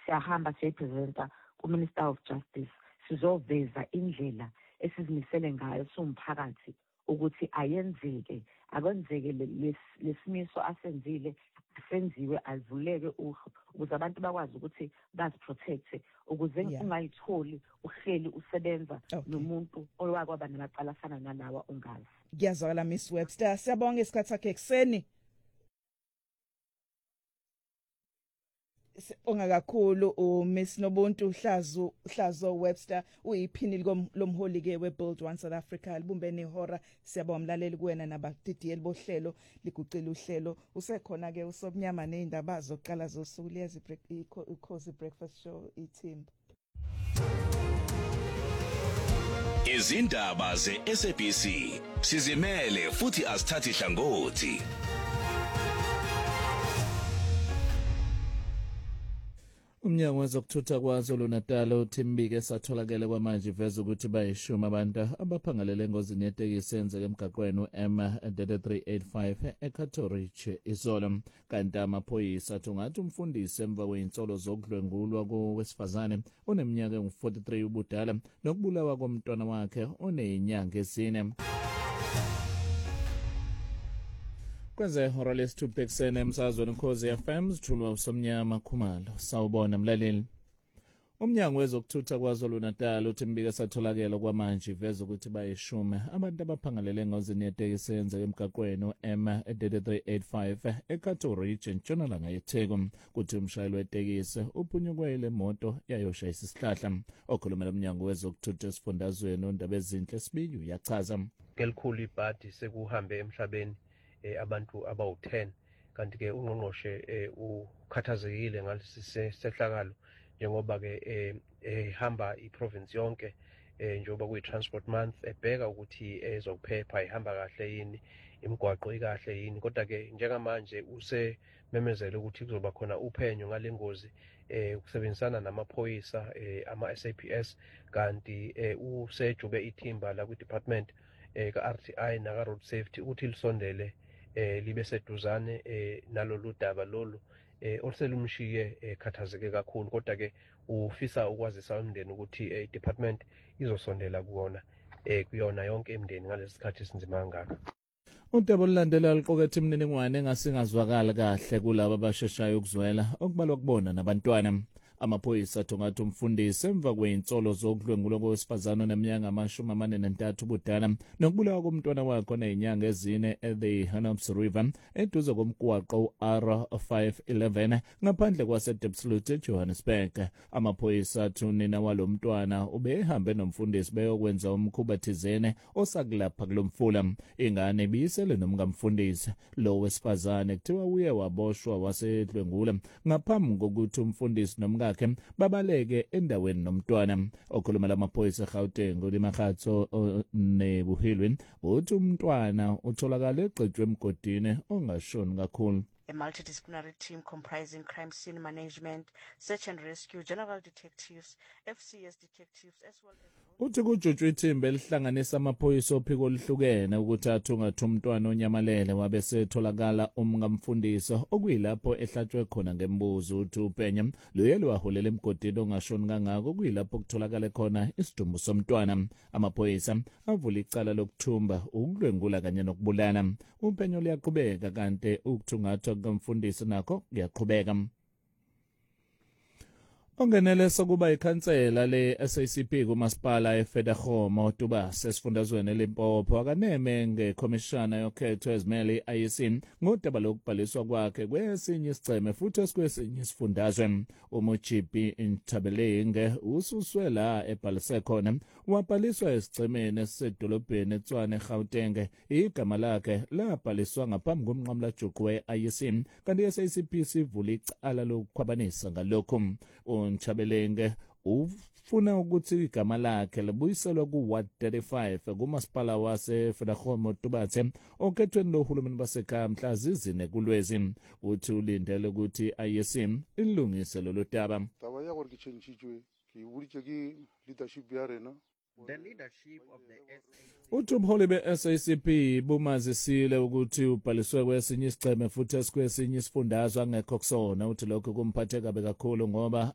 siyahamba siyapresenta ku-Minister of Justice sizoveza indlela esizimisele ngayo siwumphakathi ukuthi ayenzeke akwenzeke lesimiso asenzile senziwe avuleke uhlu ukuze abantu bakwazi ukuthi baziprotecte ukuze ungayitholi uhleli usebenza nomuntu owakwaba namacala afana nalawa ungazi. Ngiyazwakala Miss Webster, siyabonga isikhathi sakhe ekseni. Ongakakhulu uMiss Nobuntu Hlazo Webster uyiphini lomholi ke weBuild One South Africa libumbene ihora. Siyabonga umlaleli kuwena nabadidiyeli bohlelo ligucila uhlelo usekhona ke usobnyama nezindaba zokuqala zosuku lezi Cozy Breakfast Show iTeam. Izindaba ze-SABC sizimele futhi asithathi hlangothi. Umnyango wezokuthutha kwaZulu-Natal uThembike satholakele kwamanje iveza ukuthi bayishuma abantu abaphangalele engozini yetekisi enzeke emgaqweni M3385 eCatorich izolo. Kanti amaphoyisa athi ungathi umfundisi emva kweinsolo zokudlwengulwa kowesifazane oneminyaka engu-43 ubudala nokubulawa komntwana wakhe onezinyanga ezine. Kwenze ihora lesithupha ekuseni emsakazweni Khosi FM sithulwa uSomnyama Khumalo. Sawubona mlaleli. Umnyango wezokuthutha kwaZulu-Natal uThembike satholakele kwamanje iveza ukuthi bayishume abantu abaphangalele engozini yetekisi enzeke emgaqweni M3385 eCatorich entshonalanga yeTheku. Kuthi umshayeli wetekisi uphunyukwe le moto yayoshayisa isihlahla. Okhulumela umnyango wezokuthutha esifundazweni uNdaba ezinhle Sibiyu uyachaza. Ngelikhulu ibhadi sekuhambe emhlabeni abantu abawu-10 kanti ke ungqongqoshe ukhathazekile ngalesi sehlakalo njengoba ke hamba iprovince yonke njengoba kuyi-transport month ebheka ukuthi ezokuphepha ihamba kahle yini imigwaqo ikahle yini kodwa ke njengamanje usememezele ukuthi kuzoba khona uphenyo ngale ngozi ukusebenzisana namaphoyisa ama-SAPS kanti usejube ithimba la kwi-department ka-RTI naka-road safety ukuthi lisondele libe seduzane nalolu daba lolu oluselumshiye khathazeke kakhulu kodwa ke ufisa ukwazisa umndeni ukuthi i-department izosondela kuyona yonke imndeni ngalesi sikhathi esinzima kangaka. Udaba olulandela liqokethe imininingwane engasingazwakali kahle kulabo abasheshayo ukuzwela okubalwa kubona nabantwana. Amaphoyisa athi umfundisi emva kweinsolo zokudlwengulwa kowesifazane oneminyaka ama-43 ubudala nokubulawa komntwana wakhe onezinyanga ezine e-The Hanops River eduze komgwaqo R511 ngaphandle kwaseDiepsloot eJohannesburg. Amaphoyisa athi unina walo mntwana ubehambe nomfundisi beyokwenza umkhuba thizene osakulapha kulomfula. Ingane ibiyisele nomkamfundisi. Lo wesifazane kuthiwa uye waboshwa wasedlwengula ngaphambi kokuthi umfundisi nomka bakhe babaleke endaweni nomntwana. Okhuluma lamaphoyisa eGauteng uLimakhatso neBuhilwe uthi umntwana utholakala egcetshwe emgodini ongashoni kakhulu. A multidisciplinary team comprising crime scene management, search and rescue, general detectives, FCS detectives as well as uthi kujutshwe ithimba elihlanganisa amaphoyisa ophiko oluhlukene ukuthi athungathe umntwana onyamalele wabesetholakala umngamfundisi okuyilapho ehlatshwe khona ngembuzo. Uthi uphenyo luye lwaholela emgodini ongashoni kangako okuyilapho kutholakala khona isidumbu somntwana. Amaphoyisa avula icala lokuthumba, ukudlwengula kanye nokubulala. Uphenyo luyaqhubeka kanti ukuthungathwa komfundisi nakho kuyaqhubeka. Ongenelesa kuba ikhansela le-SACP kumasipala eFederhomo Tubas esifundazweni eLimpopo akaneme ngekhomishana yokhetho ezimele i-IEC ngodaba lokubhaliswa kwakhe kwesinye isiceme futhi esikwesinye isifundazwe. Umujipi Ntabelenge ususwe la ebhalise khona wabhaliswa esicemeni esisedolobheni eTshwane eGauteng. Igama lakhe labhaliswa ngaphambi komnqamlajuqu we-IEC kanti i-SACP sivula icala lokukhwabanisa ngalokhu. Ntabelenge ufuna ukuthi igama lakhe libuyiselwe ku-Ward 35 kumasipala waseFederhomo Tubas okhethweni lohulumeni basekhaya mhla zizine kuLwezi. Uthi ulindele ukuthi i-IEC ilungise lolu daba. Taba ya gore ke tshentshitswe ke buditse ke leadership ya rena. The leadership of the Uthi ubuholi be-SACP bumazisile ukuthi ubhaliswe kwesinye isiceme futhi esikwesinye isifundazwe angekho kusona. Uthi lokho kumphathe kabi kakhulu ngoba